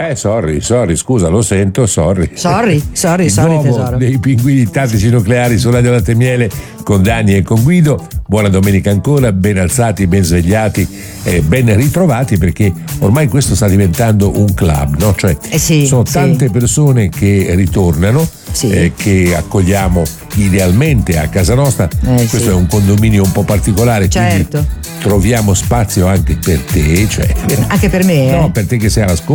Sorry, scusa, lo sento, sorry. Sorry, tesoro. Dei Pinguini Tattici Nucleari su Radio Latte e Miele con Dani e con Guido. Buona domenica ancora, ben alzati, ben svegliati e ben ritrovati, perché ormai questo sta diventando un club, no? Cioè sono tante persone che ritornano, che accogliamo idealmente a casa nostra. Questo è un condominio un po' particolare, certo. Quindi troviamo spazio anche per te, cioè anche per me, no, per te che sei all'ascolto.